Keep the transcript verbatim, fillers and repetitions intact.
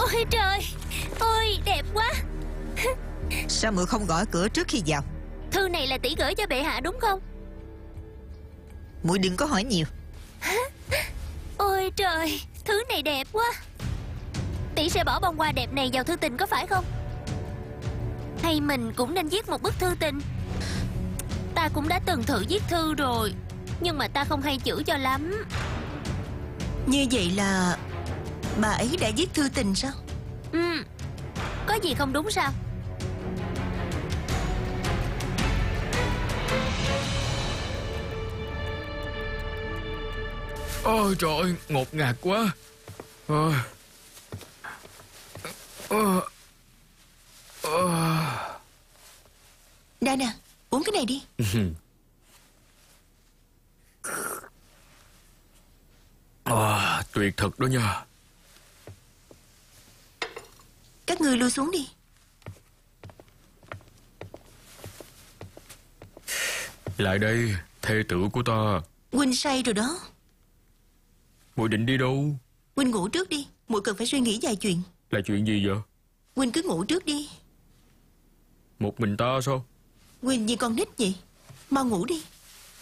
Ôi trời, ôi đẹp quá. Sao muội không gõ cửa trước khi vào? Thư này là tỷ gửi cho bệ hạ đúng không? Muội đừng có hỏi nhiều. Ôi trời, thứ này đẹp quá. Tỷ sẽ bỏ bông hoa đẹp này vào thư tình có phải không? Hay mình cũng nên viết một bức thư tình? Ta cũng đã từng thử viết thư rồi, nhưng mà ta không hay chữ cho lắm. Như vậy là bà ấy đã viết thư tình sao? Ừ, có gì không đúng sao? Ôi trời ơi, ngột ngạt quá. Ờ. Ờ. Ờ. Dana, uống cái này đi. À, tuyệt thật đó nha. Các ngươi lui xuống đi. Lại đây, thê tử của ta. Huynh say rồi đó. Muội định đi đâu? Huynh ngủ trước đi, muội cần phải suy nghĩ vài chuyện. Là chuyện gì vậy? Huynh cứ ngủ trước đi. Một mình ta sao? Huynh như con nít vậy. Mau ngủ đi.